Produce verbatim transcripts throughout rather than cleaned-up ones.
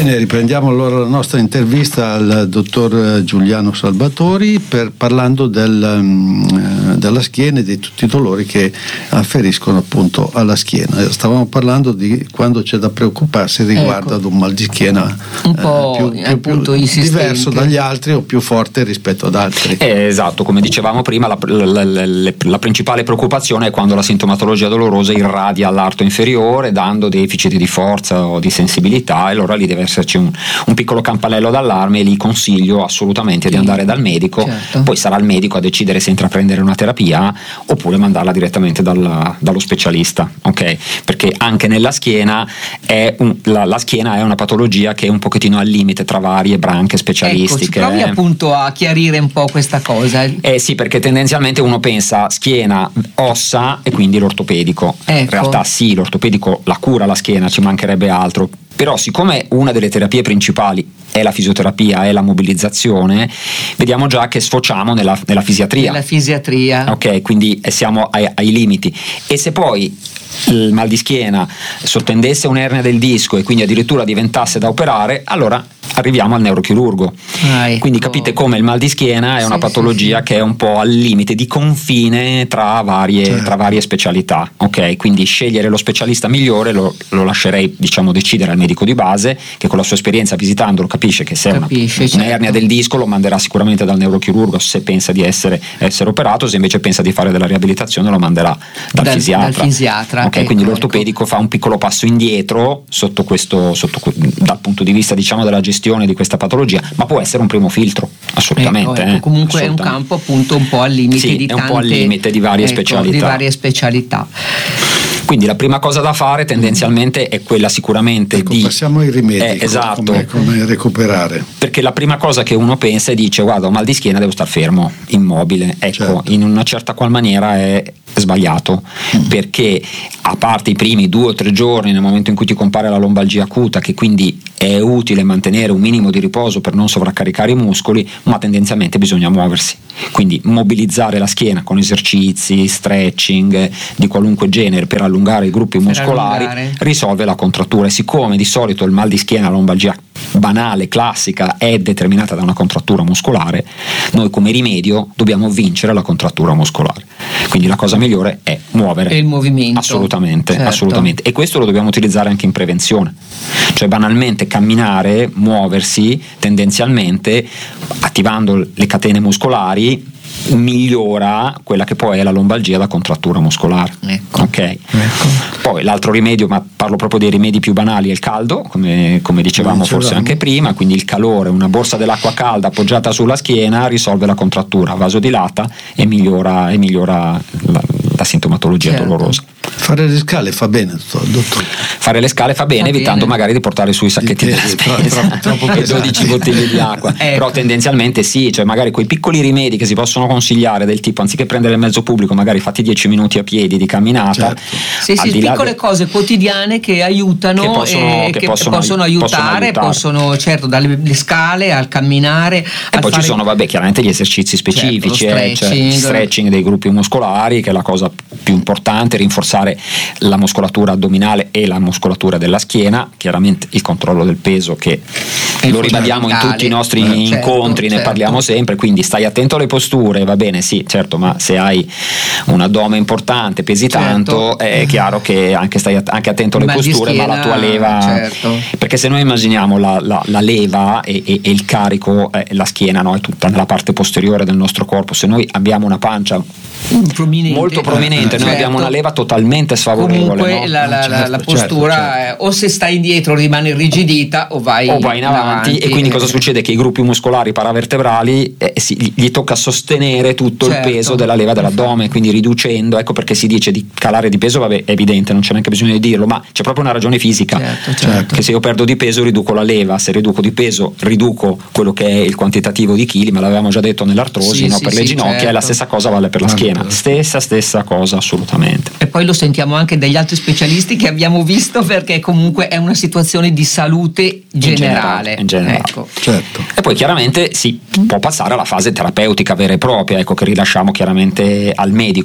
Bene, riprendiamo allora la nostra intervista al dottor Giuliano Salvatori per, parlando del, um, della schiena e di tutti i dolori che afferiscono appunto alla schiena. Stavamo parlando di quando c'è da preoccuparsi riguardo, ecco, ad un mal di schiena un po' eh, più, appunto più diverso dagli altri o più forte rispetto ad altri. Eh, esatto, come dicevamo prima, la, la, la, la, la principale preoccupazione è quando la sintomatologia dolorosa irradia all'arto inferiore, dando deficit di forza o di sensibilità, e allora lì deve esserci un, un piccolo campanello d'allarme, e lì consiglio assolutamente di andare dal medico, certo. Poi sarà il medico a decidere se intraprendere una terapia oppure mandarla direttamente dal, dallo specialista, ok? Perché anche nella schiena è un, la, la schiena è una patologia che è un pochettino al limite tra varie branche specialistiche. Ecco, ci provi appunto a chiarire un po' questa cosa. Eh sì, perché tendenzialmente uno pensa schiena, ossa e quindi l'ortopedico. Ecco. In realtà sì, l'ortopedico la cura la schiena, ci mancherebbe altro. Però siccome una delle terapie principali è la fisioterapia, è la mobilizzazione, vediamo già che sfociamo nella, nella fisiatria. Nella fisiatria. Ok, quindi siamo ai, ai limiti. E se poi il mal di schiena sottendesse un'ernia del disco e quindi addirittura diventasse da operare, allora arriviamo al neurochirurgo. Ah, ecco. Quindi capite come il mal di schiena è sì, una patologia sì, sì. che è un po' al limite di confine tra varie, certo. tra varie specialità. Ok, quindi scegliere lo specialista migliore lo, lo lascerei, diciamo, decidere al medico di base, che con la sua esperienza visitandolo capisce che se è una, certo. un'ernia del disco lo manderà sicuramente dal neurochirurgo se pensa di essere, essere operato, se invece pensa di fare della riabilitazione lo manderà dal, dal fisiatra. Dal fisiatra. Ok, ecco, quindi l'ortopedico ecco. fa un piccolo passo indietro sotto questo, sotto, dal punto di vista, diciamo, della gestione di questa patologia, ma può essere un primo filtro, assolutamente. Ecco, ecco. Eh, Comunque assolutamente. È un campo appunto un po' al limite sì, di è tante, un po' al limite di varie ecco, specialità. Di varie specialità. Quindi la prima cosa da fare tendenzialmente è quella sicuramente ecco, di passiamo ai rimedi, eh, esatto, come, come recuperare, perché la prima cosa che uno pensa e dice guarda, ho mal di schiena, devo star fermo, immobile, ecco, certo. in una certa qual maniera è sbagliato, mm. perché a parte i primi due o tre giorni nel momento in cui ti compare la lombalgia acuta, che quindi è utile mantenere un minimo di riposo per non sovraccaricare i muscoli, ma tendenzialmente bisogna muoversi, quindi mobilizzare la schiena con esercizi, stretching di qualunque genere per allungare i gruppi per muscolari allungare. Risolve la contrattura. E siccome di solito il mal di schiena, la lombalgia banale, classica, è determinata da una contrattura muscolare, noi come rimedio dobbiamo vincere la contrattura muscolare, quindi la cosa migliore è muovere e il movimento, assolutamente, certo. assolutamente, e questo lo dobbiamo utilizzare anche in prevenzione, cioè banalmente camminare, muoversi tendenzialmente attivando le catene muscolari migliora quella che poi è la lombalgia da contrattura muscolare. Ecco. Ok. Ecco. Poi l'altro rimedio, ma parlo proprio dei rimedi più banali, è il caldo, come, come dicevamo dicevamo. forse anche prima, quindi il calore, una borsa dell'acqua calda appoggiata sulla schiena risolve la contrattura, vasodilata e migliora, e migliora la, la sintomatologia certo. dolorosa. Fare le scale fa bene, dottore. Fare le scale fa bene, fa evitando bene. magari di portare sui sacchetti della spesa e dodici bottiglie di acqua. Ecco. Però tendenzialmente sì, cioè magari quei piccoli rimedi che si possono consigliare, del tipo anziché prendere il mezzo pubblico, magari fatti dieci minuti a piedi di camminata. Certo. Sì, sì, piccole de... cose quotidiane che aiutano, che possono, e che che possono, possono, aiutare, possono, possono certo dalle le scale al camminare. E al poi fare... ci sono vabbè chiaramente gli esercizi specifici, certo, eh, stretching. Cioè, stretching dei gruppi muscolari, che è la cosa più importante, rinforzare la muscolatura addominale e la muscolatura della schiena, chiaramente il controllo del peso, che è lo ribadiamo in tutti i nostri eh, incontri, certo, ne parliamo certo. sempre, quindi stai attento alle posture, va bene, sì, certo, ma se hai un addome importante, pesi certo. tanto, è chiaro che anche stai anche attento alle posture, schiena, ma la tua leva, certo. perché se noi immaginiamo la, la, la leva e, e, e il carico, eh, la schiena, no, è tutta nella parte posteriore del nostro corpo. Se noi abbiamo una pancia prominente, molto prominente, eh, noi certo. abbiamo una leva totalmente sfavorevole. Comunque no? la, la, certo, la postura certo, certo. È, o se stai indietro rimane irrigidita o vai, o vai in avanti, in avanti, e quindi cosa succede? Che i gruppi muscolari paravertebrali eh, si, gli, gli tocca sostenere tutto certo. il peso della leva dell'addome, quindi riducendo, ecco perché si dice di calare di peso, vabbè, è evidente, non c'è neanche bisogno di dirlo, ma c'è proprio una ragione fisica, certo, certo. che se io perdo di peso riduco la leva, se riduco di peso riduco quello che è il quantitativo di chili, ma l'avevamo già detto nell'artrosi, sì, no? sì, per le sì, ginocchia, certo. e la stessa cosa vale per la Vale schiena, per... stessa stessa cosa assolutamente. E poi lo sentiamo anche dagli altri specialisti che abbiamo visto, perché comunque è una situazione di salute generale, in generale, in generale. Ecco. Certo. E poi chiaramente si può passare alla fase terapeutica vera e propria, ecco, che rilasciamo chiaramente al medico, ma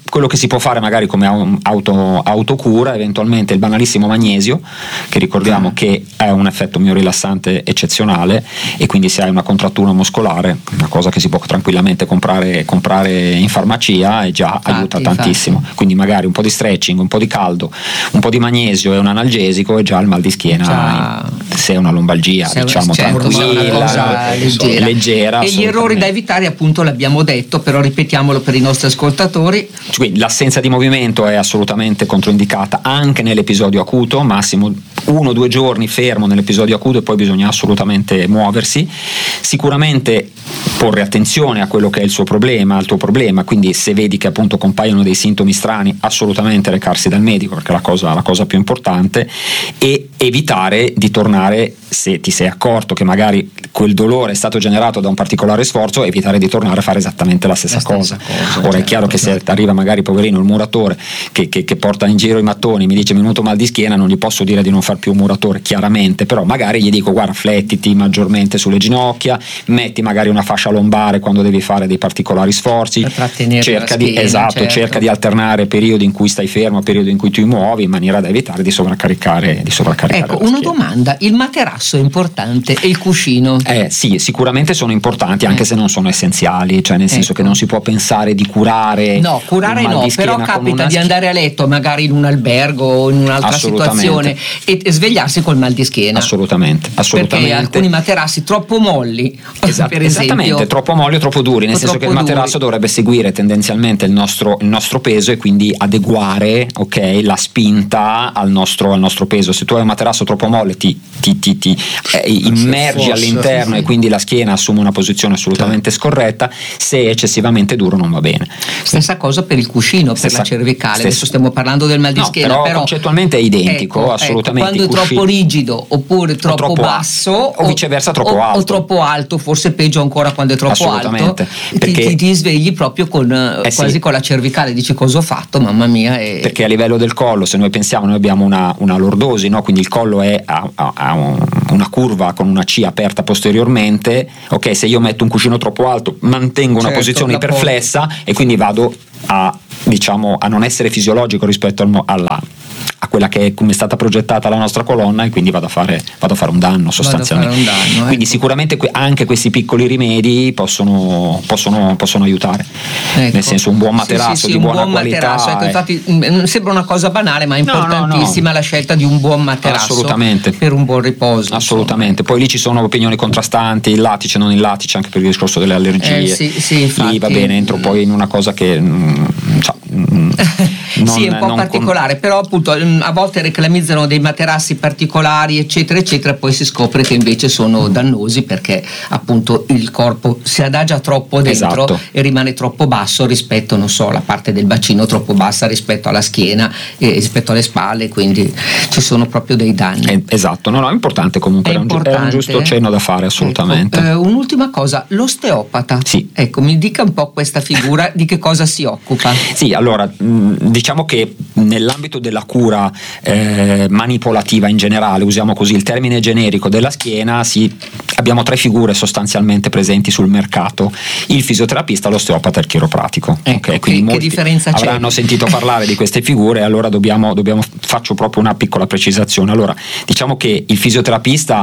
quello che si può fare magari come auto, autocura, eventualmente il banalissimo magnesio, che ricordiamo che è un effetto miorilassante eccezionale, e quindi se hai una contrattura muscolare, una cosa che si può tranquillamente comprare, comprare in farmacia, e già infatti, aiuta tantissimo. Infatti. Quindi magari un po' di stretching, un po' di caldo, un po' di magnesio e un analgesico, e già il mal di schiena, già, se è una lombalgia, se diciamo certo, tranquilla, una cosa leggera. leggera e gli errori da evitare, appunto, l'abbiamo detto, però ripetiamolo per i nostri ascoltatori. Quindi l'assenza di movimento è assolutamente controindicata anche nell'episodio acuto, massimo uno o due giorni fermo nell'episodio acuto, e poi bisogna assolutamente muoversi. Sicuramente porre attenzione a quello che è il suo problema, al tuo problema, quindi se vedi che appunto compaiono dei sintomi strani, assolutamente recarsi dal medico, perché è la cosa, la cosa più importante, e evitare di tornare, se ti sei accorto che magari quel dolore è stato generato da un particolare sforzo, evitare di tornare a fare esattamente la stessa, la stessa cosa. cosa. Ora certo, è chiaro che certo. se arriva magari poverino il muratore che, che, che porta in giro i mattoni, mi dice mi è venuto mal di schiena, non gli posso dire di non far più un muratore, chiaramente, però magari gli dico guarda, flettiti maggiormente sulle ginocchia, metti magari una fascia lombare quando devi fare dei particolari sforzi, per trattenere cerca la di schiena, esatto, certo. cerca di alternare periodi in cui stai fermo, periodi in cui ti muovi, in maniera da evitare di sovraccaricare di sovraccaricare ecco, una schiena. Domanda: il materasso è importante e il cuscino? Eh sì, sicuramente sono importanti, anche eh. se non sono essenziali, cioè nel senso ecco. che non si può pensare di curare no, curare no, però capita di andare a letto magari in un albergo o in un'altra situazione e, e svegliarsi col mal di schiena. Assolutamente, assolutamente. Perché alcuni materassi troppo molli, esatto, per esempio, esattamente, troppo molli o troppo duri, nel o senso che il materasso duri. dovrebbe seguire tendenzialmente il nostro, il nostro peso, e quindi adeguare okay, la spinta al nostro, al nostro peso. Se tu hai un materasso troppo molle ti, ti, ti, ti eh, immergi all'interno, sì, e quindi la schiena assume una posizione assolutamente certo. scorretta. Se è eccessivamente duro non va bene. Stessa cosa per il cuscino, per stessa, la cervicale. Stessa. Adesso stiamo parlando del mal di no, schiena, però, però concettualmente è identico, ecco, assolutamente. Ecco, quando è troppo rigido oppure troppo, troppo basso o viceversa troppo o, alto o troppo alto, forse peggio ancora quando è troppo alto, ti, ti, ti svegli proprio con eh quasi sì. con la cervicale, dici cosa ho fatto, mamma mia. E... perché a livello del collo, se noi pensiamo, noi abbiamo una, una lordosi, no? Quindi il collo è a, a, a un, una curva con una C aperta posteriormente, ok, se io metto un cuscino troppo alto mantengo una certo, posizione iperflessa e quindi vado a, diciamo, a non essere fisiologico rispetto al, alla a quella che è come è stata progettata la nostra colonna, e quindi vado a fare, vado a fare un danno sostanzialmente. Un danno, quindi ecco. sicuramente anche questi piccoli rimedi possono, possono, possono aiutare, ecco. nel senso un buon materasso sì, sì, sì, di buona buon qualità. Materasso, ecco, infatti sembra una cosa banale, ma è importantissima no, no, no. la scelta di un buon materasso assolutamente. Per un buon riposo. Assolutamente. Insomma. Poi lì ci sono opinioni contrastanti, il lattice, non il lattice, anche per il discorso delle allergie. Eh, sì, sì, infatti, lì va bene, entro poi in una cosa che mm, cioè, mm, non, sì, è un po' particolare, con... però appunto a volte reclamizzano dei materassi particolari eccetera eccetera, poi si scopre che invece sono dannosi, perché appunto il corpo si adagia troppo dentro esatto. e rimane troppo basso rispetto, non so, la parte del bacino troppo bassa rispetto alla schiena e rispetto alle spalle, quindi ci sono proprio dei danni. Eh, esatto, no, no, è importante comunque, è, è, importante. Un, è un giusto cenno da fare, assolutamente. Ecco, eh, un'ultima cosa, l'osteopata. Sì. Ecco, mi dica un po' questa figura di che cosa si occupa. Sì, allora mh, diciamo che nell'ambito della cura eh, manipolativa in generale, usiamo così il termine generico della schiena, sì, abbiamo tre figure sostanzialmente presenti sul mercato: il fisioterapista, l'osteopata e il chiropratico. Ecco, okay, quindi che, molti che differenza c'è? Avranno sentito parlare di queste figure, allora dobbiamo, dobbiamo faccio proprio una piccola precisazione. Allora, diciamo che il fisioterapista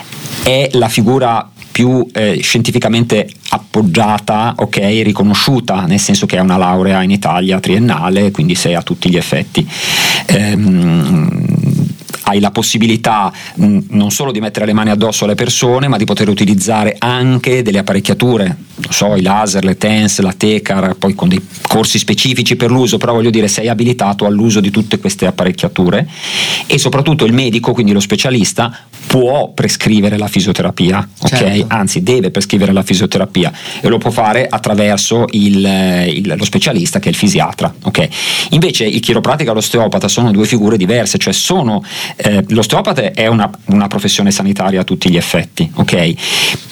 è la figura più eh, scientificamente appoggiata, ok, riconosciuta, nel senso che è una laurea in Italia triennale, quindi sei a tutti gli effetti. Ehm, hai la possibilità mh, non solo di mettere le mani addosso alle persone, ma di poter utilizzare anche delle apparecchiature, non so, i laser, le TENS, la Tecar, poi con dei corsi specifici per l'uso, però voglio dire, sei abilitato all'uso di tutte queste apparecchiature, e soprattutto il medico, quindi lo specialista, può prescrivere la fisioterapia, ok? Certo. Anzi, deve prescrivere la fisioterapia, e lo può fare attraverso il, il, lo specialista, che è il fisiatra, ok? Invece il chiropratico e l'osteopata sono due figure diverse, cioè sono Eh, l'osteopata è una, una professione sanitaria a tutti gli effetti, ok?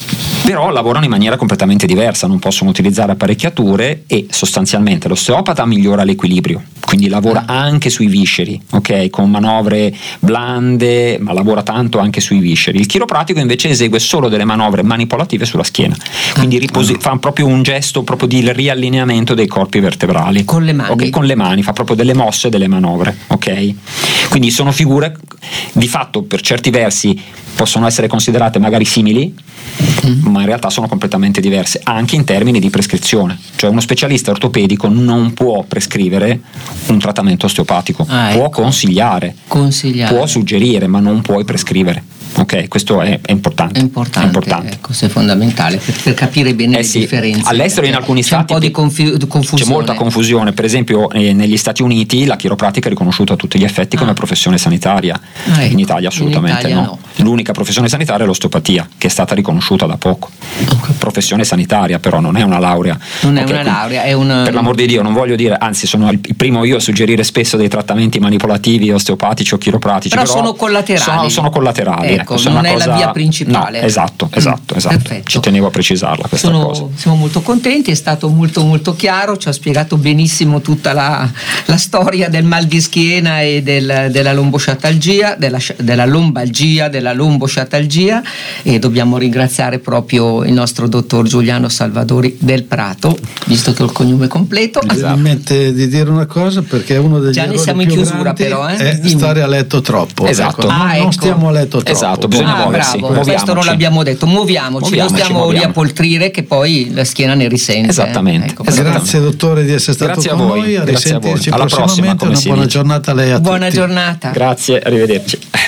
però lavorano in maniera completamente diversa, non possono utilizzare apparecchiature e sostanzialmente l'osteopata migliora l'equilibrio, quindi lavora anche sui visceri, ok, con manovre blande, ma lavora tanto anche sui visceri. Il chiropratico invece esegue solo delle manovre manipolative sulla schiena, quindi riposi- fa proprio un gesto proprio di riallineamento dei corpi vertebrali con le mani, okay? Con le mani fa proprio delle mosse e delle manovre, ok? Quindi sono figure di fatto per certi versi possono essere considerate magari simili, mm. ma in realtà sono completamente diverse anche in termini di prescrizione, cioè uno specialista ortopedico non può prescrivere un trattamento osteopatico, ah, può ecco. consigliare, consigliare, può suggerire, ma non puoi prescrivere. Ok, questo è, è importante. È importante, è importante. Ecco, è fondamentale per, per capire bene eh le sì, differenze. All'estero in alcuni c'è stati un po' di confi- confusione. C'è molta confusione, per esempio eh, negli Stati Uniti la chiropratica è riconosciuta a tutti gli effetti ah. come professione sanitaria, ah, ecco. in Italia assolutamente in Italia no. no. L'unica professione sanitaria è l'osteopatia, che è stata riconosciuta da poco. Okay. Professione sanitaria, però non è una laurea. Non okay, è una laurea, è una... Per l'amor di Dio, non voglio dire, anzi sono il primo io a suggerire spesso dei trattamenti manipolativi, osteopatici o chiropratici, però, però sono collaterali. Sono, sono collaterali, ecco, ecco, sono non una è cosa... la via principale. No, esatto, esatto, mm, esatto. Perfetto. Ci tenevo a precisarla questa sono, cosa. Siamo molto contenti, è stato molto molto chiaro, ci ha spiegato benissimo tutta la, la storia del mal di schiena e del, della lombosciatalgia, della, della lombalgia, della lombosciatalgia, e dobbiamo ringraziare proprio il nostro dottor Giuliano Salvadori del Prato, visto che ho il cognome completo. Mi viene in mente di dire una cosa, perché uno degli Già ne errori siamo in più chiusura, però, eh? è Dimmi. stare a letto troppo. Esatto. Ecco, ah, non, ecco. non stiamo a letto troppo. Esatto, bisogna ah, muoversi. Bravo, questo non l'abbiamo detto, muoviamoci, muoviamoci non stiamo muoviamoci. lì a poltrire che poi la schiena ne risente. Esattamente. Ecco, Esattamente. Grazie dottore di essere stato Grazie con a voi. noi, a Grazie a voi. risentirci Alla prossima, prossimamente, come una si buona dice. giornata a lei e a buona tutti. giornata. Grazie, arrivederci.